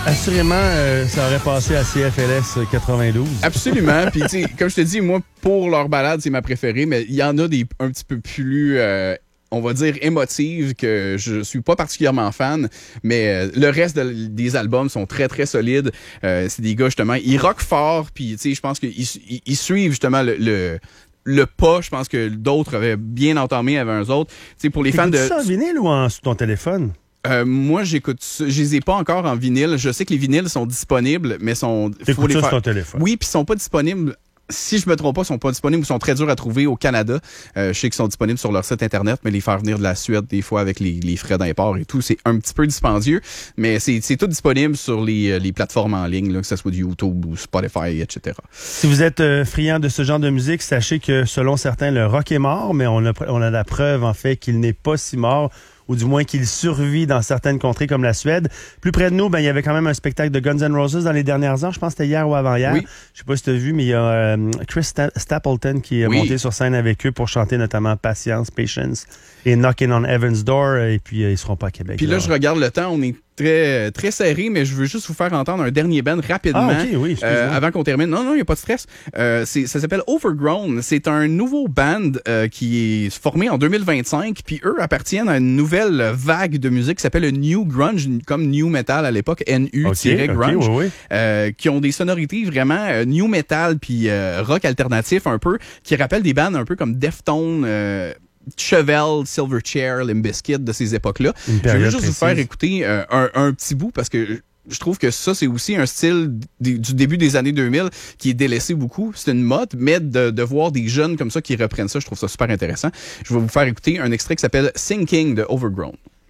Assurément, ça aurait passé à CFLS 92. Absolument. Puis, tu sais, comme je te dis, moi, pour leur balade, c'est ma préférée, mais il y en a des un petit peu plus, on va dire, émotives que je suis pas particulièrement fan, mais le reste des albums sont très, très solides. C'est des gars, justement, ils rockent fort, puis, tu sais, je pense qu'ils suivent, justement, le pas, je pense que d'autres avaient bien entamé avec eux autres. Tu sais, pour les fans de... ça en vinyle ou sur ton téléphone? Moi, je les ai pas encore en vinyle. Je sais que les vinyles sont disponibles, mais faut les sur faire. ton téléphone. Oui, puis ils sont pas disponibles. Si je me trompe pas, ils sont pas disponibles ou sont très durs à trouver au Canada. Je sais qu'ils sont disponibles sur leur site internet, mais les faire venir de la Suède des fois avec les frais d'import et tout, c'est un petit peu dispendieux. Mais c'est tout disponible sur les plateformes en ligne, là, que ce soit du YouTube ou Spotify, etc. Si vous êtes friand de ce genre de musique, sachez que selon certains, le rock est mort, mais on a la preuve en fait qu'il n'est pas si mort, ou du moins qu'il survit dans certaines contrées comme la Suède. Plus près de nous, il y avait quand même un spectacle de Guns N' Roses dans les dernières heures. Je pense que c'était hier ou avant-hier. Oui. Je sais pas si tu as vu, mais il y a Chris Stapleton qui est monté sur scène avec eux pour chanter notamment Patience et Knocking on Heaven's Door. Et puis, ils seront pas à Québec. Puis là, je regarde le temps. On est très, très serré, mais je veux juste vous faire entendre un dernier band rapidement. Ah, OK, oui, avant qu'on termine. Non, il n'y a pas de stress. Ça s'appelle Overgrown. C'est un nouveau band qui est formé en 2025. Puis eux appartiennent à une nouvelle vague de musique qui s'appelle le New Grunge, comme New Metal à l'époque, NU-Grunge, qui ont des sonorités vraiment New Metal puis rock alternatif un peu, qui rappellent des bands un peu comme Deftones, Chevelle, Silverchair, Limp Bizkit de ces époques-là. Je vais juste vous faire écouter un petit bout parce que je trouve que ça, c'est aussi un style du début des années 2000 qui est délaissé beaucoup. C'est une mode, mais de voir des jeunes comme ça qui reprennent ça, je trouve ça super intéressant. Je vais vous faire écouter un extrait qui s'appelle Sinking de Overgrown.